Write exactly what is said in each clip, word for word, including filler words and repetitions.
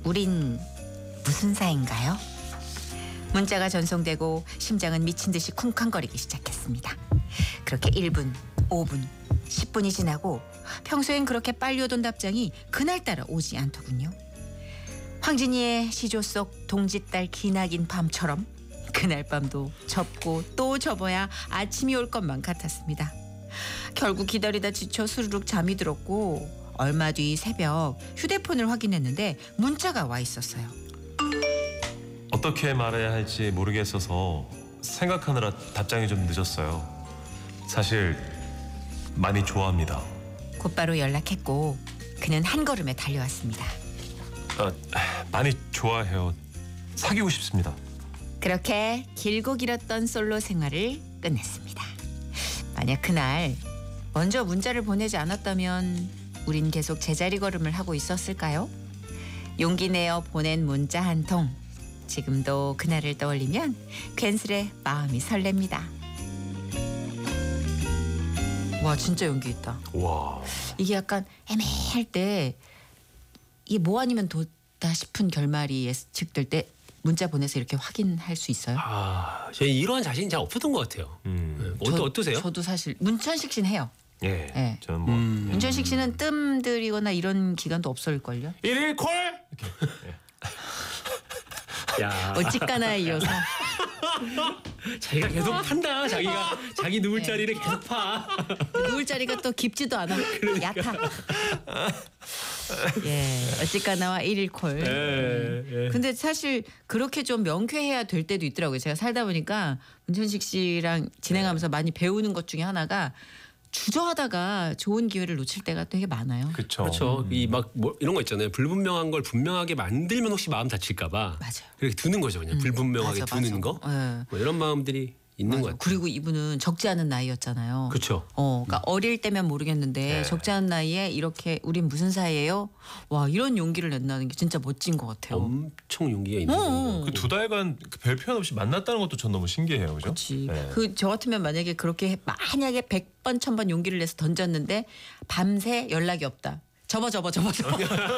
우린 무슨 사이인가요? 문자가 전송되고 심장은 미친 듯이 쿵쾅거리기 시작했습니다. 그렇게 일 분, 오 분, 십 분이 지나고 평소엔 그렇게 빨리 오던 답장이 그날따라 오지 않더군요. 황진이의 시조 속 동짓달 기나긴 밤처럼 그날 밤도 접고 또 접어야 아침이 올 것만 같았습니다. 결국 기다리다 지쳐 스르륵 잠이 들었고 얼마 뒤 새벽 휴대폰을 확인했는데 문자가 와 있었어요. 어떻게 말해야 할지 모르겠어서 생각하느라 답장이 좀 늦었어요. 사실 많이 좋아합니다. 곧바로 연락했고 그는 한 걸음에 달려왔습니다. 아, 많이 좋아해요. 사귀고 싶습니다. 그렇게 길고 길었던 솔로 생활을 끝냈습니다. 만약 그날 먼저 문자를 보내지 않았다면 우린 계속 제자리 걸음을 하고 있었을까요? 용기 내어 보낸 문자 한 통. 지금도 그날을 떠올리면 괜스레 마음이 설렙니다. 와, 진짜 용기 있다. 와. 이게 약간 애매할 때 이게 뭐 아니면 도다 싶은 결말이 예측될 때 문자 보내서 이렇게 확인할 수 있어요? 아, 저희 이러한 자신이 잘 없었던 것 같아요. 음. 네. 어떠, 어떠세요? 저도 사실 문천식 씨는 해요. 예. 네. 저는 뭐 음. 문천식 씨는 뜸들이거나 이런 기간도 없을걸요? 일일 콜. 야, 어찌까나에 이어서 자기가 계속 판다. 자기가 자기 누울 네. 자리를 계속 파. 누울 자리가 또 깊지도 않아. 얕아. 예, 어찌까나와 일일 콜. 예, 예. 근데 사실 그렇게 좀 명쾌해야 될 때도 있더라고요. 제가 살다 보니까 문천식 씨랑 진행하면서 많이 배우는 것 중에 하나가 주저하다가 좋은 기회를 놓칠 때가 되게 많아요. 그렇죠. 그렇죠. 이 막 뭐 이런 거 있잖아요. 불분명한 걸 분명하게 만들면 혹시 마음 다칠까봐. 맞아요. 그렇게 두는 거죠. 그냥 불분명하게 맞아, 두는 맞아. 거. 예. 뭐 이런 마음들이 있는 맞아. 것 같아요. 그리고 이분은 적지 않은 나이였잖아요. 그렇죠. 어, 그러니까 어릴 때면 모르겠는데 네. 적지 않은 나이에 이렇게 우린 무슨 사이예요? 와, 이런 용기를 낸다는 게 진짜 멋진 것 같아요. 엄청 용기가 있는 어, 거예요. 그 두 달간 그 별 표현 없이 만났다는 것도 전 너무 신기해요, 그죠? 그렇지. 네. 그 저 같으면 만약에 그렇게 만약에 백 번, 천 번 용기를 내서 던졌는데 밤새 연락이 없다. 접어 접어 접어 접어.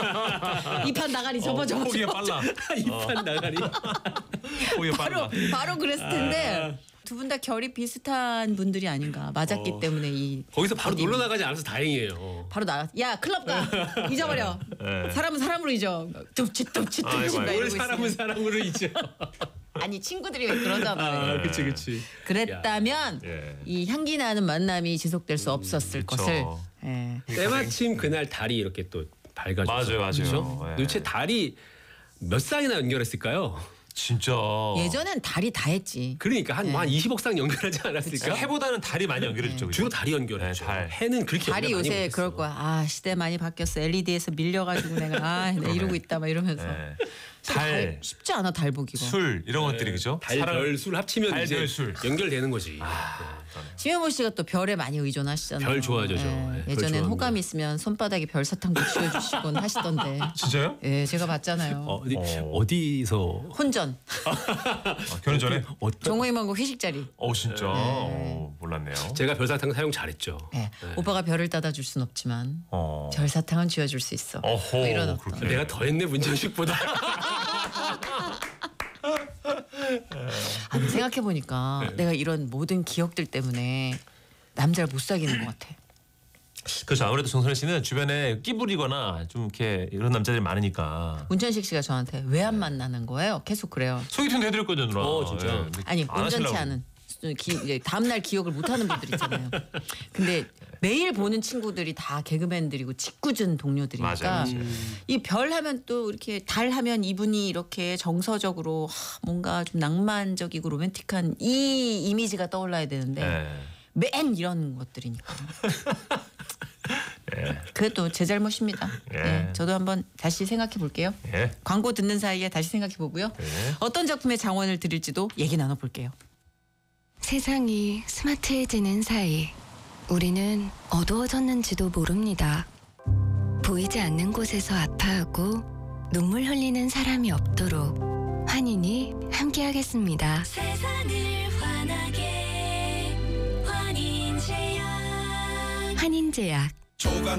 이 판 나가리 접어 접어. 포기가 접어. 빨라. 이판 나가리. 포기가 바로 빨라. 바로 그랬을 텐데 두 분 다 결이 비슷한 분들이 아닌가. 맞았기 어. 때문에 이 거기서 바로 어디- 놀러 나가지 않아서 다행이에요. 바로 나가. 야, 클럽 가. 잊어버려. 네. 사람은 사람으로 잊어. tum칫 tum칫 아이고, tum칫 막 아이고. 뭘 이러고 사람은 있으면. 사람으로 잊죠. 아니 친구들이 왜 그러잖아요. 아, 그치 그치. 그랬다면 예. 이 향기 나는 만남이 지속될 수 없었을 그쵸. 것을. 예. 때마침 그날 달이 이렇게 또 밝아졌어요. 맞아요, 맞아요. 그렇죠? 예. 도대체 달이 몇 쌍이나 연결했을까요? 진짜. 예전엔 달이 다 했지. 그러니까 한, 네. 한 이십억 쌍 연결하지 않았을까? 그러니까 해보다는 달이 많이 연결했죠. 그죠? 주로 달이 연결했죠. 네, 달. 해는 그렇게 달이 연결 많이 요새 못했어. 그럴 거야. 아, 시대 많이 바뀌었어. 엘이디에서 밀려가지고 내가 아, 내가 이러고 있다 막 이러면서. 네. 달, 달, 쉽지 않아 달 보기가. 술 이런 것들이 그죠? 달, 사랑- 별, 술 합치면 달, 이제 별, 술. 연결되는 거지. 심현보 씨가 또 별에 많이 의존하시잖아요. 별 좋아하죠, 저. 예. 예, 별 예전엔 좋아합니다. 호감 있으면 손바닥에 별 사탕도 쥐어주시곤 하시던데. 진짜요? 예, 제가 봤잖아요. 어, 어디, 어. 어디서 혼전. 아, 결혼 전에? 종호이만고 회식 자리. 어 진짜. 어, 몰랐네요. 제가 별사탕 사용 잘했죠. 예. 오빠가 별을 따다 줄 순 없지만 어. 별 사탕은 쥐어줄 수 있어. 어허. 뭐 이런 어떤. 그렇게. 내가 더 했네 문천식보다. 아니 생각해 보니까 네. 내가 이런 모든 기억들 때문에 남자를 못 사귀는 것 같아. 그렇죠. 아무래도 정선혜 씨는 주변에 끼부리거나 좀 이렇게 이런 남자들이 많으니까 문천식 씨가 저한테 왜 안 만나는 거예요? 계속 그래요. 소개팅 해드릴 거죠 누나. 어, 진짜. 예, 근데 아니 안 온전치 하시려고. 않은 기, 이제 다음날 기억을 못하는 분들 있잖아요. 근데 매일 보는 친구들이 다 개그맨들이고 직구준 동료들이니까 맞아요, 맞아요. 이 별 하면 또 이렇게 달 하면 이분이 이렇게 정서적으로 하, 뭔가 좀 낭만적이고 로맨틱한 이 이미지가 떠올라야 되는데 예. 맨 이런 것들이니까. 예. 그것도 제 잘못입니다. 예. 예, 저도 한번 다시 생각해 볼게요. 예. 광고 듣는 사이에 다시 생각해 보고요. 예. 어떤 작품의 장원을 드릴지도 얘기 나눠 볼게요. 세상이 스마트해지는 사이 우리는 어두워졌는지도 모릅니다. 보이지 않는 곳에서 아파하고 눈물 흘리는 사람이 없도록 환인이 함께하겠습니다. 세상을 환하게 환인제약 환인제약 조각